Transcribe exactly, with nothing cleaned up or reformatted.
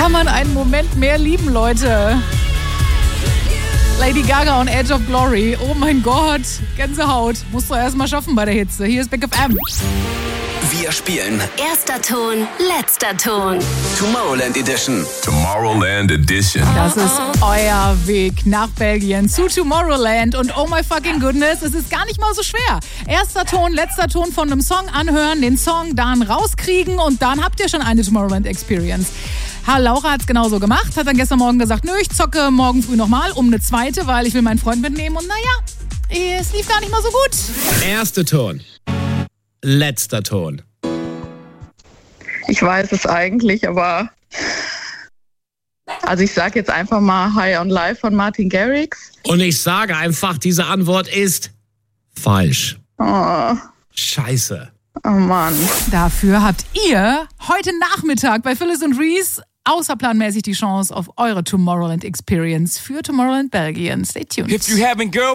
kann man einen Moment mehr lieben, Leute? Lady Gaga und Edge of Glory. Oh mein Gott, Gänsehaut. Musst du erst mal schaffen bei der Hitze. Hier ist Big F M. Wir spielen Erster Ton, letzter Ton. Tomorrowland Edition. Tomorrowland Edition. Das ist euer Weg nach Belgien zu Tomorrowland. Und oh my fucking goodness, es ist gar nicht mal so schwer. Erster Ton, letzter Ton von einem Song anhören, den Song dann rauskriegen und dann habt ihr schon eine Tomorrowland Experience. Ha, Laura hat es genauso gemacht, hat dann gestern Morgen gesagt, nö, ich zocke morgen früh nochmal um eine zweite, weil ich will meinen Freund mitnehmen. Und naja, es lief gar nicht mal so gut. Erster Ton. Letzter Ton. Ich weiß es eigentlich, aber also ich sage jetzt einfach mal High on Life von Martin Garrix. Und ich sage einfach, diese Antwort ist falsch. Oh, Scheiße. oh Mann. Dafür habt ihr heute Nachmittag bei Phyllis und Reese außerplanmäßig die Chance auf eure Tomorrowland Experience für Tomorrowland Belgien. Stay tuned. If you haven't, girl,